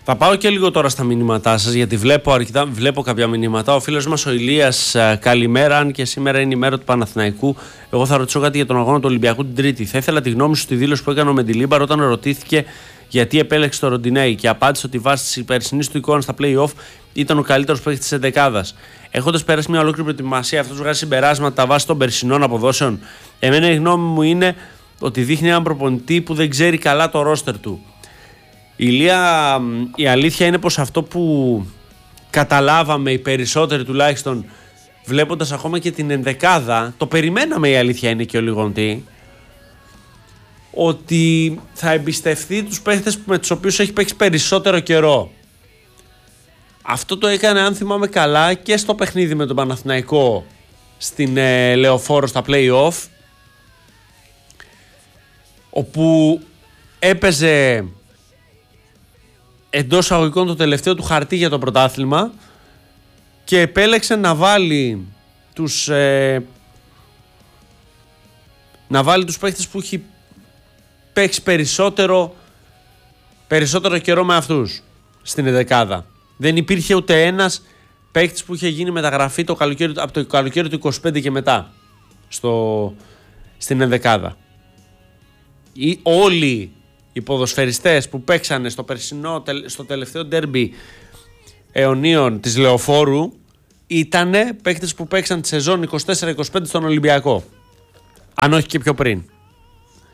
Θα πάω και λίγο τώρα στα μηνύματά σας, γιατί βλέπω κάποια μηνύματα. Ο φίλος μας ο Ηλίας, καλημέρα. Αν και σήμερα είναι η μέρα του Παναθηναϊκού, εγώ θα ρωτήσω κάτι για τον αγώνα του Ολυμπιακού την Τρίτη. Θα ήθελα τη γνώμη σου στη δήλωση που έκανε ο Μεντιλίμπαρ όταν ρωτήθηκε γιατί επέλεξε το Ροντινέι και απάντησε ότι βάσει τη περσινή του εικόνα στα play-off ήταν ο καλύτερος παίκτης της εντεκάδας. Έχοντας περάσει μια ολόκληρη προετοιμασία, αυτός βγάζει συμπεράσματα βάσει των περσινών αποδόσεων. Εμένα η γνώμη μου είναι ότι δείχνει έναν προπονητή που δεν ξέρει καλά το ρόστερ του. Ηλία, η αλήθεια είναι πως αυτό που καταλάβαμε οι περισσότεροι τουλάχιστον βλέποντας ακόμα και την ενδεκάδα, το περιμέναμε, η αλήθεια είναι και ο Λιγοντή, ότι θα εμπιστευτεί τους παίχτες με τους οποίους έχει παίξει περισσότερο καιρό. Αυτό το έκανε, αν θυμάμαι καλά, και στο παιχνίδι με τον Παναθηναϊκό στην Λεωφόρο στα play-off, όπου έπαιζε εντός αγωγικών το τελευταίο του χαρτί για το πρωτάθλημα και επέλεξε να βάλει τους παίχτες που έχει παίξει περισσότερο καιρό με αυτούς στην εδεκάδα. Δεν υπήρχε ούτε ένας παίκτης που είχε γίνει μεταγραφή από το καλοκαίρι του 25 και μετά στην ενδεκάδα. Όλοι οι ποδοσφαιριστές που παίξανε στο τελευταίο ντέρμπι αιωνίων της Λεωφόρου ήτανε παίκτες που παίξαν τη σεζόν 24-25 στον Ολυμπιακό, αν όχι και πιο πριν.